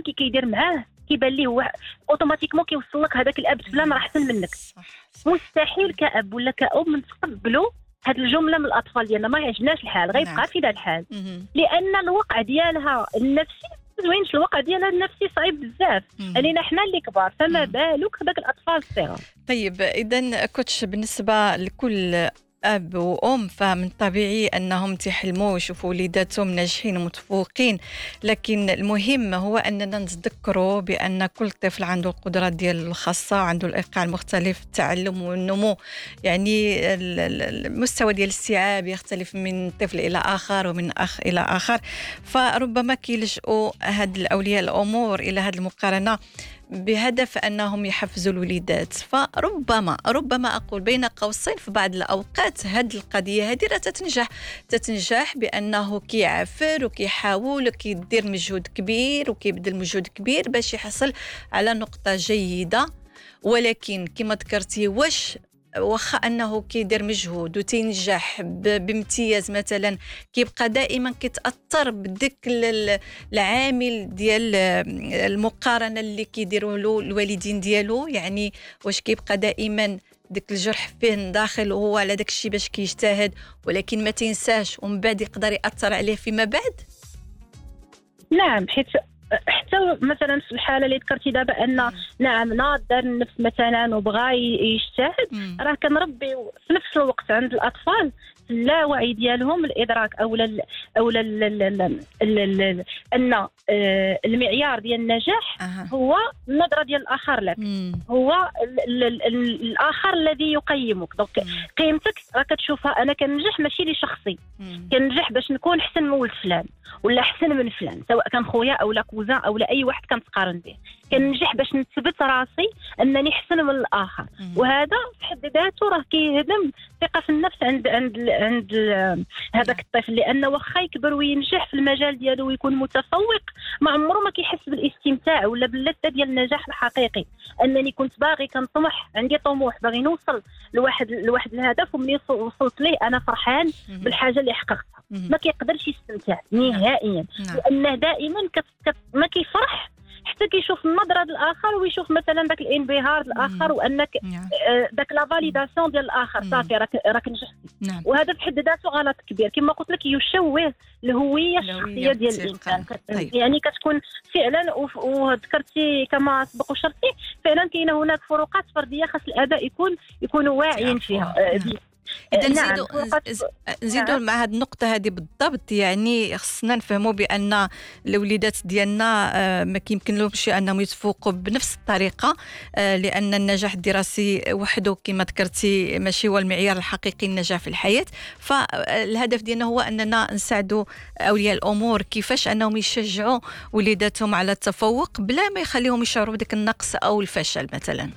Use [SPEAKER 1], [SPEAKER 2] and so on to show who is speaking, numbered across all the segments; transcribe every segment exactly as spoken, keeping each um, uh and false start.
[SPEAKER 1] كي كيدير معاه كيبان ليه هو اوتوماتيكمون كيوصل لك هذاك الاب فلان راه احسن منك.
[SPEAKER 2] صح.
[SPEAKER 1] مستحيل كأب ولا كأم نتقبلوا هاد الجمله من الاطفال ديالنا، ما يعجبناش الحال، غيبقى
[SPEAKER 2] نعم.
[SPEAKER 1] في ذا الحال،
[SPEAKER 2] مهم.
[SPEAKER 1] لان الوقع ديالها النفسي زوينش، الوقع ديالها النفسي صعيب بزاف
[SPEAKER 2] مهم.
[SPEAKER 1] علينا حنا اللي كبار، فما
[SPEAKER 2] مم.
[SPEAKER 1] بالك هذاك الاطفال الصغار.
[SPEAKER 2] طيب إذا كوتش، بالنسبة لكل أب وأم فمن الطبيعي أنهم تحلموا يشوفوا وليداتهم ناجحين ومتفوقين، لكن المهم هو أننا نتذكروا بأن كل طفل عنده القدرات ديال الخاصة وعنده الإيقاع المختلف في التعلم والنمو. يعني ال- ال- المستوى ديال الاستيعاب يختلف من طفل إلى آخر ومن أخ إلى آخر، فربما كيلجؤوا هاد الأولياء الأمور إلى هاد المقارنة بهدف أنهم يحفزوا الوليدات. فربما ربما أقول بين قوسين في بعض الأوقات هذه القضية هذه راه تتنجح تتنجح بأنه كيعافر وكيحاول وكيدير مجهود كبير وكيبذل مجهود كبير باش يحصل على نقطة جيدة، ولكن كما ذكرتي واش واخا انه كيدير مجهود وتنجح ب- بامتياز مثلا، كيبقى دائما كيتاثر بديك ال- العامل ديال المقارنه اللي كيديروا له الوالدين ديالو. يعني واش كيبقى دائما ديك الجرح فيه من داخل وهو على داك الشيء باش كيجتهد، ولكن ما تنساش ومن بعد يقدر ياثر عليه فيما بعد.
[SPEAKER 1] نعم، حيت حتى مثلا في الحاله اللي ذكرتي دابا ان نعم ناض دار النفس مثلا وبغى يجتهد،
[SPEAKER 2] مم.
[SPEAKER 1] راه كنربي في نفس الوقت عند الاطفال اللاوعي ديالهم الادراك او لا او لا ان آه، المعيار ديال النجاح
[SPEAKER 2] أها.
[SPEAKER 1] هو النظره ديال الاخر لك،
[SPEAKER 2] مم.
[SPEAKER 1] هو ال- ال- ال- الاخر الذي يقيمك. دونك
[SPEAKER 2] مم.
[SPEAKER 1] قيمتك راه كتشوفها، انا كنجح ماشي لي شخصي،
[SPEAKER 2] مم.
[SPEAKER 1] كنجح باش نكون احسن من ولد فلان ولا احسن من فلان، سواء كان خويا او لا كوزان او لا اي واحد كنتقارن به. كنجح باش نثبت راسي انني احسن من الاخر،
[SPEAKER 2] مم.
[SPEAKER 1] وهذا في حد ذاته راه كيهدم الثقه في النفس عند عند عند ال- هذاك الطفل، لانه واخا يكبر وينجح في المجال ديالو ويكون متفوق، ما عمره ما كيحس بالاستمتاع ولا باللذه ديال النجاح الحقيقي. انني كنت باغي كنطمح، عندي طموح باغي نوصل لواحد لواحد الهدف، وملي وصلت ليه انا فرحان
[SPEAKER 2] مم.
[SPEAKER 1] بالحاجه اللي حققتها.
[SPEAKER 2] مم.
[SPEAKER 1] ما كيقدرش يستمتع نهائيا،
[SPEAKER 2] نعم.
[SPEAKER 1] لانه دائما كت... كت... ما كيفرح حتى كيشوف النظره ديال الاخر ويشوف مثلا داك الانبهار ديال الاخر،
[SPEAKER 2] مم.
[SPEAKER 1] وانك
[SPEAKER 2] نعم.
[SPEAKER 1] آه، داك لا فاليداسيون ديال الاخر
[SPEAKER 2] مم.
[SPEAKER 1] صافي راك راك نجحتي.
[SPEAKER 2] نعم.
[SPEAKER 1] وهذا في حد ذاته غلط كبير، كما قلت لك يشوه الهويه
[SPEAKER 2] الهوية
[SPEAKER 1] الشخصيه ديال
[SPEAKER 2] والثقة.
[SPEAKER 1] الانسان. كت-
[SPEAKER 2] طيب.
[SPEAKER 1] يعني كتكون فعلا، وف- وذكرتي كما سبق وشرتي، فعلا كاينه هناك فروقات فرديه خاص الاباء يكون يكونوا واعيين فيها. آه،
[SPEAKER 2] نعم.
[SPEAKER 1] دي-
[SPEAKER 2] إذا
[SPEAKER 1] نعم،
[SPEAKER 2] نزيدوا
[SPEAKER 1] فروقات-
[SPEAKER 2] ز- نزيدوا
[SPEAKER 1] نعم.
[SPEAKER 2] مع هذه النقطة هذه بالضبط. يعني خصنا نفهموا بأن الوليدات ديالنا آه، ما كيمكن لهمش أنهم يتفوقوا بنفس الطريقة، آه، لأن النجاح الدراسي وحده كما ذكرتي ماشي هو المعيار الحقيقي للنجاح في الحياة. فالهدف ديالنا هو أننا نساعدوا أولياء الأمور كيفاش أنهم يشجعوا وليداتهم على التفوق بلا ما يخليهم يشعروا بدك النقص أو الفشل مثلا.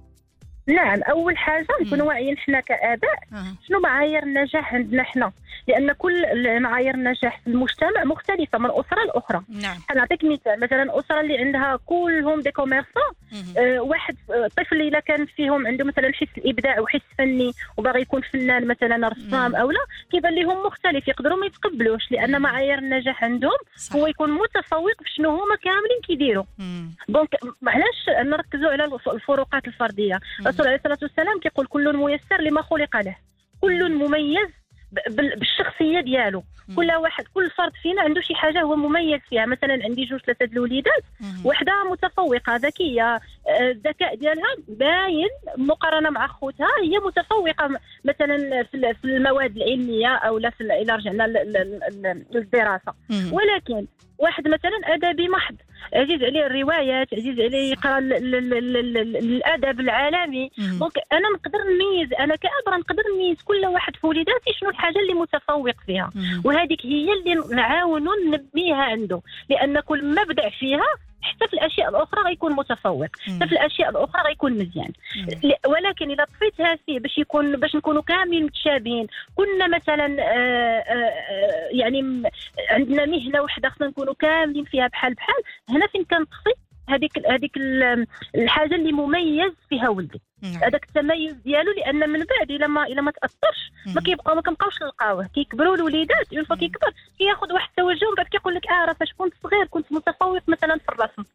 [SPEAKER 1] نعم، اول حاجه نكونوا واعيين حنا كاباء
[SPEAKER 2] آه.
[SPEAKER 1] شنو معايير النجاح عندنا حنا، لان كل معايير النجاح في المجتمع مختلفه من اسره لاخرى.
[SPEAKER 2] نعم.
[SPEAKER 1] نعطيك مثال، مثلا اسره اللي عندها كلهم دي كوميرسون،
[SPEAKER 2] مهم.
[SPEAKER 1] أه واحد آه، طفل الا كان فيهم عنده مثلا حس الابداع وحس فني وباغي يكون فنان مثلا رسام
[SPEAKER 2] مم.
[SPEAKER 1] او لا، كيبان لهم مختلف، يقدروا ما يتقبلوش، لان
[SPEAKER 2] مم.
[SPEAKER 1] معايير النجاح عندهم
[SPEAKER 2] صح.
[SPEAKER 1] هو يكون متفوق في شنو هما كاملين كيديروا.
[SPEAKER 2] مم.
[SPEAKER 1] دونك علاش نركزوا على الف- الفروقات الفرديه؟
[SPEAKER 2] مم.
[SPEAKER 1] الرسول عليه الصلاه والسلام كيقول كل ميسر لما خلق له، كل مميز ب- بال- بالشخصيه ديالو.
[SPEAKER 2] مم.
[SPEAKER 1] كل واحد كل فرد فينا عنده شي حاجه هو مميز فيها. مثلا عندي جوج ثلاثه د الوليدات،
[SPEAKER 2] مم.
[SPEAKER 1] وحده متفوقه ذكيه، آه، الذكاء ديالها باين مقارنه مع خوتها، هي متفوقه م- مثلا في ال- في المواد العلميه او لا في ال- الى رجعنا لل- لل- لل- للدراسه.
[SPEAKER 2] مم.
[SPEAKER 1] ولكن واحد مثلا ادبي محض، عزيز عليه الروايات، عزيز عليه يقرا ال- ال- ال- ال- ال- الادب العالمي.
[SPEAKER 2] مم.
[SPEAKER 1] دونك انا نقدر نميز، انا كأب راه نقدر نميز كل واحد في وليداتي شنو الحاجه اللي متفوق فيها،
[SPEAKER 2] مم.
[SPEAKER 1] وهذيك هي اللي نعاونوا ننميها عنده، لان كل ما بدع فيها حتى في الاشياء الاخرى غيكون متفوق،
[SPEAKER 2] مم.
[SPEAKER 1] حتى في الاشياء الاخرى غيكون مزيان.
[SPEAKER 2] مم.
[SPEAKER 1] ل- ولكن اذا طفيتها فيه باش يكون باش نكونوا كاملين متشابهين، كنا مثلا آه، آه، آه، يعني م- عندنا مهنه وحده خصنا نكونوا كاملين فيها بحال بحال، هنا فين كنطفي هذيك هذيك ال- الحاجه اللي مميز فيها ولدي،
[SPEAKER 2] نعم.
[SPEAKER 1] هذاك التميز ديالو، لان من بعد الا ما الا ما تاثرش ما
[SPEAKER 2] مم.
[SPEAKER 1] كيبقاو ما كنبقاوش نلقاوه. كيكبروا الوليدات، اون فوا كيكبر كياخذ واحد التوجه ومن بعد كيقول لك اه راه فاش كنت صغير كنت متفوق مثلا في الرسم،